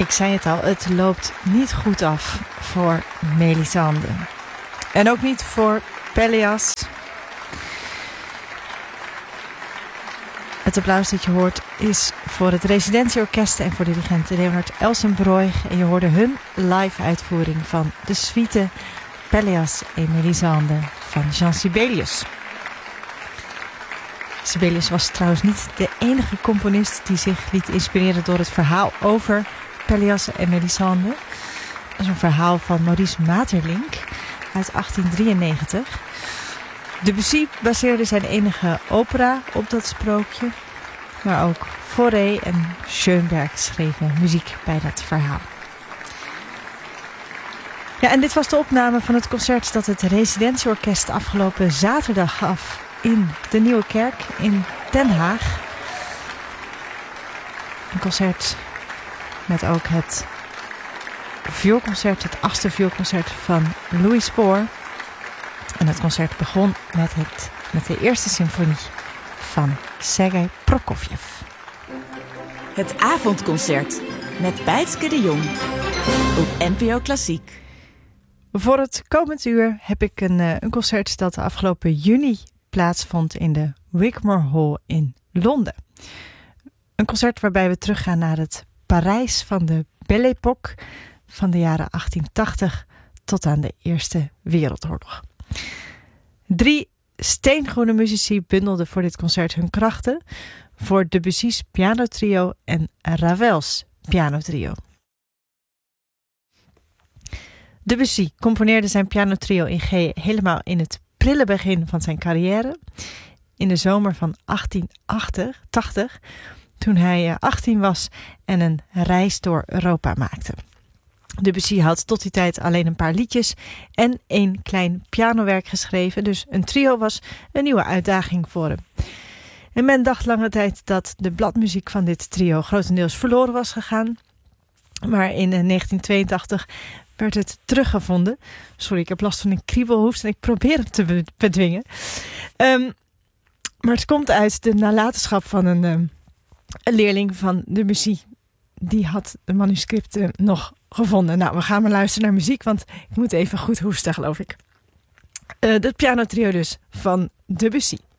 Ik zei het al, het loopt niet goed af voor Melisande. En ook niet voor Pelléas. Het applaus dat je hoort is voor het Residentieorkest en voor dirigent Leonard Elsenbroich. En je hoorde hun live uitvoering van de suite Pelléas en Melisande van Jean Sibelius. Sibelius was trouwens niet de enige componist die zich liet inspireren door het verhaal over Pelléas en Melisande. Dat is een verhaal van Maurice Maeterlinck uit 1893. Debussy baseerde zijn enige opera op dat sprookje. Maar ook Fauré en Schoenberg schreven muziek bij dat verhaal. Ja, en dit was de opname van het concert dat het Residentieorkest afgelopen zaterdag gaf in de Nieuwe Kerk in Den Haag. Een concert met ook het vioolconcert, het 8e vioolconcert van Louis Spohr. En het concert begon met de eerste symfonie van Sergei Prokofjev. Het avondconcert met Bijtske de Jong op NPO Klassiek. Voor het komend uur heb ik een concert dat de afgelopen juni plaatsvond in de Wigmore Hall in Londen. Een concert waarbij we teruggaan naar het Parijs van de Belle Époque van de jaren 1880 tot aan de Eerste Wereldoorlog. 3 steengroene muzici bundelden voor dit concert hun krachten voor Debussy's pianotrio en Ravels pianotrio. Debussy componeerde zijn pianotrio in G helemaal in het prille begin van zijn carrière. In de zomer van 1880, toen hij 18 was en een reis door Europa maakte. Debussy had tot die tijd alleen een paar liedjes en 1 klein pianowerk geschreven. Dus een trio was een nieuwe uitdaging voor hem. En men dacht lange tijd dat de bladmuziek van dit trio grotendeels verloren was gegaan. Maar in 1982 werd het teruggevonden. Sorry, ik heb last van een kriebelhoest en ik probeer hem te bedwingen. Maar het komt uit de nalatenschap van een leerling van Debussy. Die had de manuscripten nog gevonden. Nou, we gaan maar luisteren naar muziek, want ik moet even goed hoesten, geloof ik. Het pianotrio dus van Debussy.